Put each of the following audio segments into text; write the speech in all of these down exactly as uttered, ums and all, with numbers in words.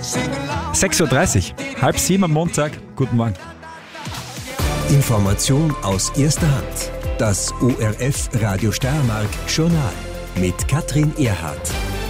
sechs Uhr dreißig, halb sieben am Montag. Guten Morgen. Information aus erster Hand. Das O R F Radio Steiermark Journal mit Katrin Erhardt.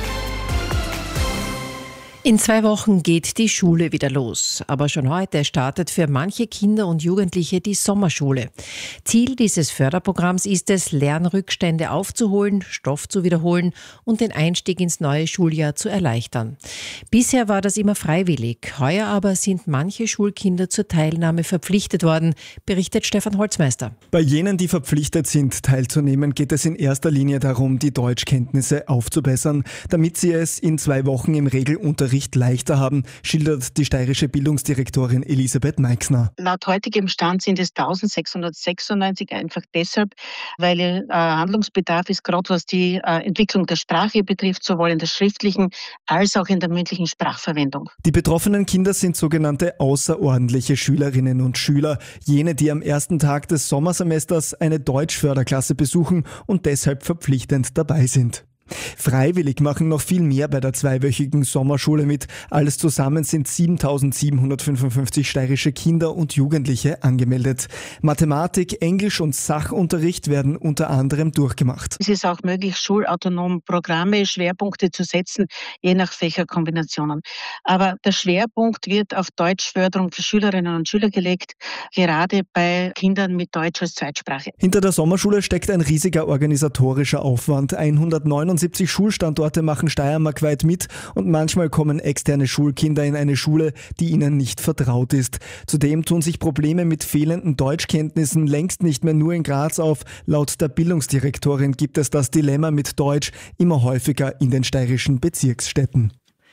In zwei Wochen geht die Schule wieder los. Aber schon heute startet für manche Kinder und Jugendliche die Sommerschule. Ziel dieses Förderprogramms ist es, Lernrückstände aufzuholen, Stoff zu wiederholen und den Einstieg ins neue Schuljahr zu erleichtern. Bisher war das immer freiwillig. Heuer aber sind manche Schulkinder zur Teilnahme verpflichtet worden, berichtet Stefan Holzmeister. Bei jenen, die verpflichtet sind, teilzunehmen, geht es in erster Linie darum, die Deutschkenntnisse aufzubessern, damit sie es in zwei Wochen im Regelunterricht leichter haben, schildert die steirische Bildungsdirektorin Elisabeth Meixner. Laut heutigem Stand sind es eintausendsechshundertsechsundneunzig, einfach deshalb, weil äh, Handlungsbedarf ist, gerade was die äh, Entwicklung der Sprache betrifft, sowohl in der schriftlichen als auch in der mündlichen Sprachverwendung. Die betroffenen Kinder sind sogenannte außerordentliche Schülerinnen und Schüler, jene, die am ersten Tag des Sommersemesters eine Deutschförderklasse besuchen und deshalb verpflichtend dabei sind. Freiwillig machen noch viel mehr bei der zweiwöchigen Sommerschule mit. Alles zusammen sind siebentausendsiebenhundertfünfundfünfzig steirische Kinder und Jugendliche angemeldet. Mathematik, Englisch und Sachunterricht werden unter anderem durchgemacht. Es ist auch möglich, schulautonom Programme, Schwerpunkte zu setzen, je nach Fächerkombinationen. Aber der Schwerpunkt wird auf Deutschförderung für Schülerinnen und Schüler gelegt, gerade bei Kindern mit Deutsch als Zweitsprache. Hinter der Sommerschule steckt ein riesiger organisatorischer Aufwand. hundertneunundsiebzig Schulstandorte machen steiermarkweit mit und manchmal kommen externe Schulkinder in eine Schule, die ihnen nicht vertraut ist. Zudem tun sich Probleme mit fehlenden Deutschkenntnissen längst nicht mehr nur in Graz auf. Laut der Bildungsdirektorin gibt es das Dilemma mit Deutsch immer häufiger in den steirischen Bezirksstädten.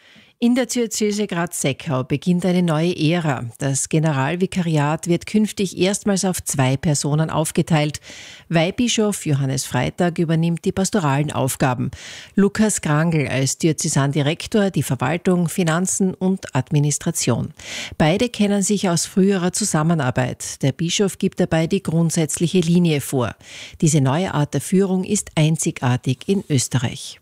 In der Diözese Graz-Seckau beginnt eine neue Ära. Das Generalvikariat wird künftig erstmals auf zwei Personen aufgeteilt. Weihbischof Johannes Freitag übernimmt die pastoralen Aufgaben. Lukas Grangl als Diözesandirektor die Verwaltung, Finanzen und Administration. Beide kennen sich aus früherer Zusammenarbeit. Der Bischof gibt dabei die grundsätzliche Linie vor. Diese neue Art der Führung ist einzigartig in Österreich.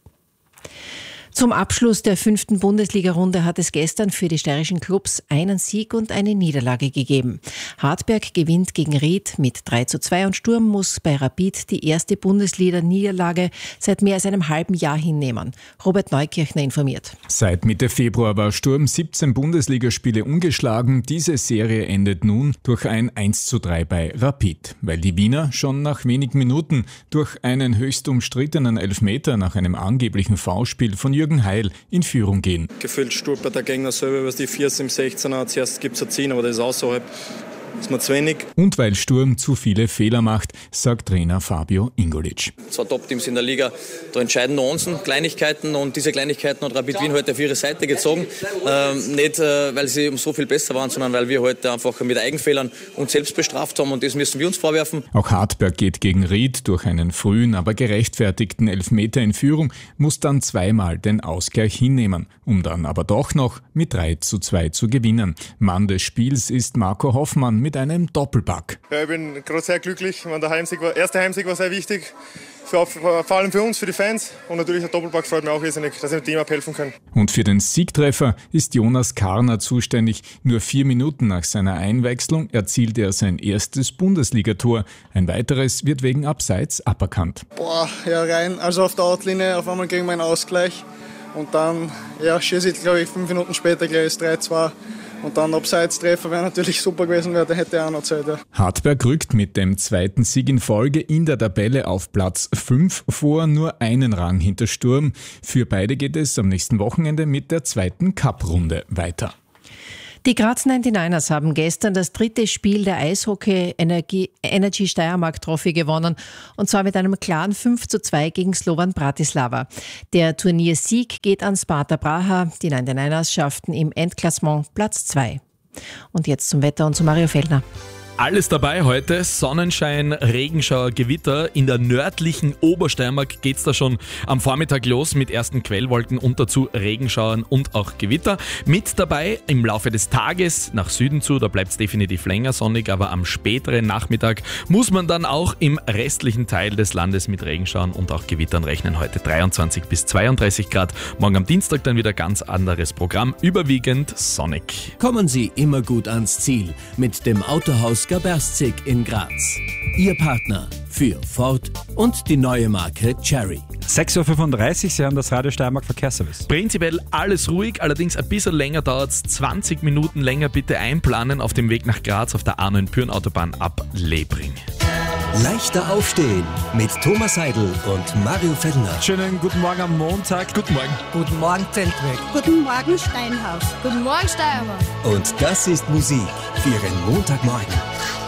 Zum Abschluss der fünften Bundesliga-Runde hat es gestern für die steirischen Clubs einen Sieg und eine Niederlage gegeben. Hartberg gewinnt gegen Ried mit drei zu zwei und Sturm muss bei Rapid die erste Bundesliga-Niederlage seit mehr als einem halben Jahr hinnehmen. Robert Neukirchner informiert. Seit Mitte Februar war Sturm siebzehn Bundesligaspiele ungeschlagen. Diese Serie endet nun durch ein eins zu drei bei Rapid, weil die Wiener schon nach wenigen Minuten durch einen höchst umstrittenen Elfmeter nach einem angeblichen Foulspiel von Jürgen Heil in Führung gehen. Gefühlt stolpert der Gegner selber über die vier im sechzehner. Zuerst gibt es eine zehn, aber das ist außerhalb. Das ist mir zu wenig. Und weil Sturm zu viele Fehler macht, sagt Trainer Fabio Ingolic. Zwei Top-Teams in der Liga, da entscheiden Nuancen, Kleinigkeiten und diese Kleinigkeiten hat Rapid Wien heute auf ihre Seite gezogen. Ähm, nicht, äh, weil sie so viel besser waren, sondern weil wir heute einfach mit Eigenfehlern uns selbst bestraft haben und das müssen wir uns vorwerfen. Auch Hartberg geht gegen Ried durch einen frühen, aber gerechtfertigten Elfmeter in Führung, muss dann zweimal den Ausgleich hinnehmen, um dann aber doch noch mit drei zu zwei zu gewinnen. Mann des Spiels ist Marco Hoffmann mit einem Doppelpack. Ja, ich bin gerade sehr glücklich. Der Heimsieg war, erste Heimsieg war sehr wichtig, für, vor allem für uns, für die Fans. Und natürlich der Doppelpack freut mich auch riesig, dass wir dem Team abhelfen können. Und für den Siegtreffer ist Jonas Karner zuständig. Nur vier Minuten nach seiner Einwechslung erzielte er sein erstes Bundesligator. Ein weiteres wird wegen Abseits aberkannt. Boah, ja rein, also auf der Outlinie auf einmal gegen meinen Ausgleich. Und dann, ja, schieße ich, glaube ich, fünf Minuten später gleich das drei zwei. Und dann Abseitstreffer wäre natürlich super gewesen, der hätte er auch noch Zeit. Ja. Hartberg rückt mit dem zweiten Sieg in Folge in der Tabelle auf Platz fünf vor, nur einen Rang hinter Sturm. Für beide geht es am nächsten Wochenende mit der zweiten Cup-Runde weiter. Die Graz neunundneunzigers haben gestern das dritte Spiel der Eishockey Energy, Energy Steiermark Trophy gewonnen und zwar mit einem klaren fünf zu zwei gegen Slovan Bratislava. Der Turniersieg geht an Sparta Praha, die neunundneunzigers schafften im Endklassement Platz zwei. Und jetzt zum Wetter und zu Mario Fellner. Alles dabei heute, Sonnenschein, Regenschauer, Gewitter. In der nördlichen Obersteiermark geht's da schon am Vormittag los mit ersten Quellwolken und dazu Regenschauern und auch Gewitter. Mit dabei im Laufe des Tages nach Süden zu, da bleibt's definitiv länger sonnig, aber am späteren Nachmittag muss man dann auch im restlichen Teil des Landes mit Regenschauern und auch Gewittern rechnen. Heute dreiundzwanzig bis zweiunddreißig Grad, morgen am Dienstag dann wieder ganz anderes Programm, überwiegend sonnig. Kommen Sie immer gut ans Ziel mit dem Autohaus Gaberstzig in Graz. Ihr Partner für Ford und die neue Marke Cherry. sechs Uhr fünfunddreißig, Sie haben das Radio Steiermark Verkehrsservice. Prinzipiell alles ruhig, allerdings ein bisschen länger dauert es. zwanzig Minuten länger bitte einplanen auf dem Weg nach Graz auf der A neun Pürn-Autobahn ab Lebring. Leichter aufstehen mit Thomas Seidel und Mario Fellner. Schönen guten Morgen am Montag. Guten Morgen. Guten Morgen Zeltweg. Guten Morgen Steinhaus. Guten Morgen Steiermark. Und das ist Musik für Ihren Montagmorgen.